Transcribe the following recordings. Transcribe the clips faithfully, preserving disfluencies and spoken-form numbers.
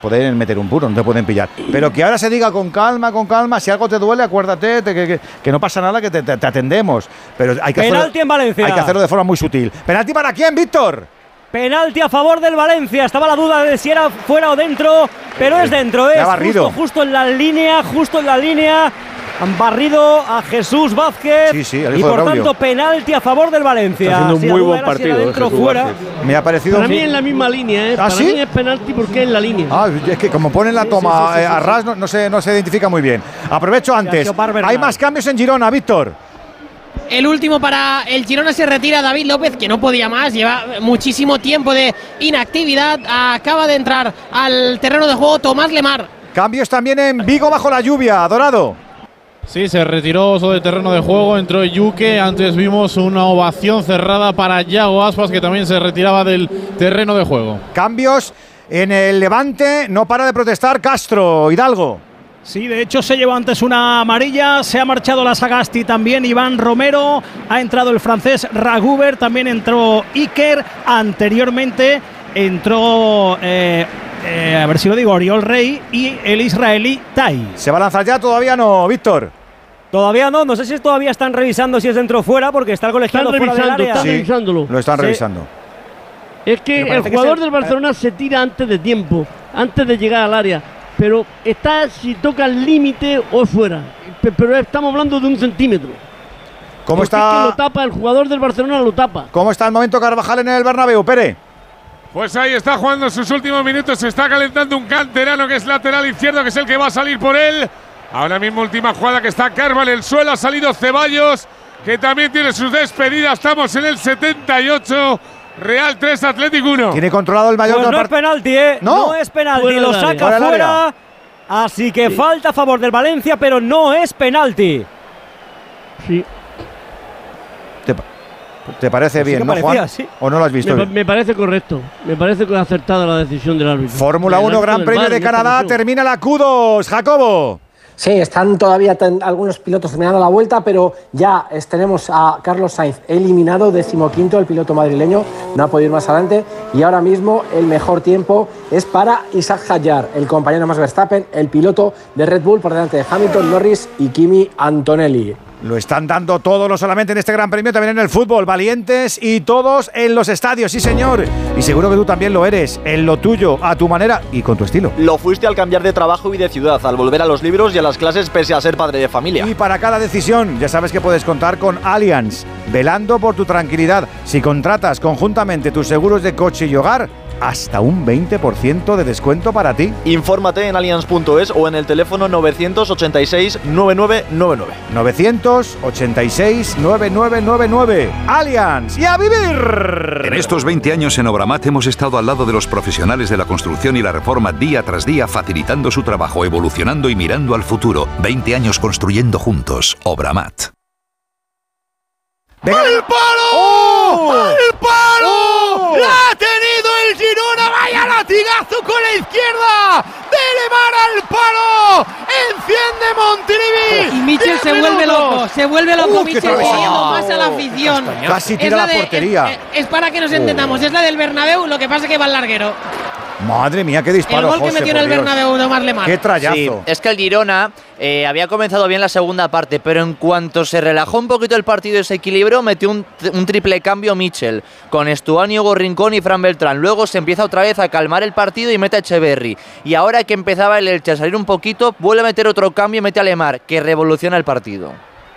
Pueden meter un puro, no te pueden pillar. Pero que ahora se diga con calma, con calma, si algo te duele, acuérdate te, que, que, que no pasa nada, que te, te, te atendemos. Pero hay que, penalti hacerlo, en Valencia. Hay que hacerlo de forma muy sutil. ¿Penalti para quién, Víctor? Penalti a favor del Valencia. Estaba la duda de si era fuera o dentro, pero es dentro. Es justo, justo en la línea, justo en la línea. Han barrido a Jesús Vázquez. Sí, sí, el y hijo por de Braulio. tanto penalti a favor del Valencia. Está haciendo un si muy buen partido. Si dentro, fuera. Me ha parecido. Para mí es la misma línea, ¿eh? ¿Ah, Para sí? mí es penalti porque es la línea. Ah, es que como ponen la Sí, toma sí, sí, sí, eh, a sí. ras, no, no, se, no se identifica muy bien. Aprovecho antes. Hay más cambios en Girona, Víctor. El último para el Girona, se retira David López, que no podía más, lleva muchísimo tiempo de inactividad. Acaba de entrar al terreno de juego Tomás Lemar. Cambios también en Vigo bajo la lluvia, Dorado. Sí, se retiró Oso de terreno de juego, entró Yuque. Antes vimos una ovación cerrada para Yago Aspas, que también se retiraba del terreno de juego. Cambios en el Levante, no para de protestar Castro, Hidalgo. Sí, de hecho se llevó antes una amarilla, se ha marchado la Sagasti también, Iván Romero, ha entrado el francés Raguber, también entró Iker, anteriormente entró, eh, eh, a ver si lo digo, Oriol Rey y el israelí Tai. ¿Se va a lanzar ya? Todavía no, Víctor. Todavía no, no sé si todavía están revisando si es dentro o fuera, porque está el colegiado Están fuera del revisando, área. están Sí, revisándolo. Lo están Sí. revisando. Es que Me el parece que jugador es el- del Barcelona se tira antes de tiempo, antes de llegar al área. Pero está si toca el límite o fuera. Pe- Pero estamos hablando de un centímetro. ¿Cómo Porque es que está, lo tapa, el jugador del Barcelona lo tapa. ¿Cómo está el momento Carvajal en el Bernabéu, Pere? Pues ahí está jugando sus últimos minutos, se está calentando un canterano que es lateral izquierdo, que es el que va a salir por él. Ahora mismo última jugada que está Carval en el suelo, ha salido Ceballos, que también tiene sus despedidas. Estamos en el setenta y ocho, Real tres, Atlético uno. Tiene controlado el Mallorca. Pues no el es penalti, ¿eh? ¿No? No es penalti, Fuera lo del área. saca Fuera del fuera. área. Así que falta a favor del Valencia, pero no es penalti. Sí. ¿Te, te parece Pues sí bien, que no, parecía, Juan? sí. ¿O no lo has visto Me, bien? me parece correcto. Me parece que es acertada la decisión del árbitro. Fórmula El uno, árbitro Gran del Premio V A R de en esta Canadá, ocasión. termina la Q dos, Jacobo. Sí, están todavía ten- algunos pilotos terminando la vuelta, pero ya es- tenemos a Carlos Sainz eliminado, decimoquinto, el piloto madrileño, no ha podido ir más adelante, y ahora mismo el mejor tiempo es para Isaac Hadjar, el compañero más Verstappen, el piloto de Red Bull, por delante de Hamilton, Norris y Kimi Antonelli. Lo están dando todo, no solamente en este Gran Premio, también en el fútbol. Valientes y todos en los estadios, sí señor. Y seguro que tú también lo eres, en lo tuyo, a tu manera y con tu estilo. Lo fuiste al cambiar de trabajo y de ciudad, al volver a los libros y a las clases pese a ser padre de familia. Y para cada decisión, ya sabes que puedes contar con Allianz, velando por tu tranquilidad. Si contratas conjuntamente tus seguros de coche y hogar, hasta un veinte por ciento de descuento para ti. Infórmate en allianz punto es o en el teléfono novecientos ochenta y seis, noventa y nueve noventa y nueve. novecientos ochenta y seis, noventa y nueve noventa y nueve. Allianz, y a vivir. En estos veinte años en Obramat hemos estado al lado de los profesionales de la construcción y la reforma día tras día, facilitando su trabajo, evolucionando y mirando al futuro. veinte años construyendo juntos. Obramat. Venga. ¡Al palo! ¡Oh! ¡Al palo! ¡Oh! ¡La ha tenido el Girona! ¡Vaya latigazo con la izquierda! ¡De Lemar al palo! ¡Enciende Montilivi! Y Michel se vuelve loco, se vuelve loco ¡Uh, qué Michel travesaño! pidiendo más a la afición. Casi Es tira la de- portería. Es, es para que nos entendamos, es la del Bernabéu, lo que pasa es que va al larguero. Madre mía, qué El disparo, gol que José, metió en por el Dios. Bernabéu Tomás Lemar. Qué trayazo. Sí, es que el Girona eh, había comenzado bien la segunda parte, pero en cuanto se relajó un poquito el partido y se equilibró, metió un, un triple cambio Michel, con Estuani, Hugo Rincón y Fran Beltrán. Luego se empieza otra vez a calmar el partido y mete a Echeverri. Y ahora que empezaba el Elche a salir un poquito, vuelve a meter otro cambio y mete a Lemar, que revoluciona el partido.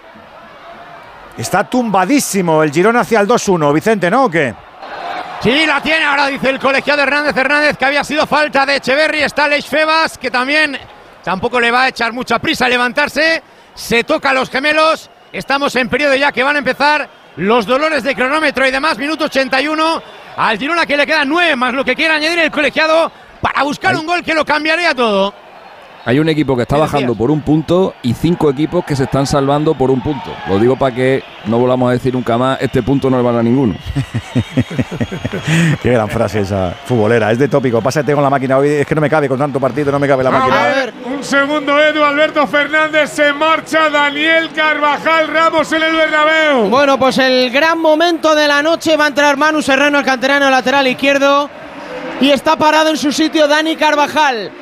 Está tumbadísimo el Girona hacia el dos uno, Vicente, ¿no? ¿O qué? Sí, la tiene ahora, dice el colegiado Hernández Hernández, que había sido falta de Echeverri. Está Leix Febas, que también tampoco le va a echar mucha prisa a levantarse. Se toca a los gemelos. Estamos en periodo ya que van a empezar los dolores de cronómetro y demás. Minuto ochenta y uno. Al Girona que le quedan nueve más lo que quiera añadir el colegiado para buscar Ay. un gol que lo cambiaría todo. Hay un equipo que está ¿Qué bajando decías? por un punto y cinco equipos que se están salvando por un punto. Lo digo para que no volvamos a decir nunca más, este punto no le van a ninguno. Qué gran frase esa, futbolera, es de tópico. Pásate con la máquina hoy, es que no me cabe con tanto partido, no me cabe la máquina. A ver, un segundo, Edu, Alberto Fernández, se marcha Daniel Carvajal Ramos en el Bernabéu. Bueno, pues el gran momento de la noche, va a entrar Manu Serrano, el canterano lateral izquierdo, y está parado en su sitio Dani Carvajal.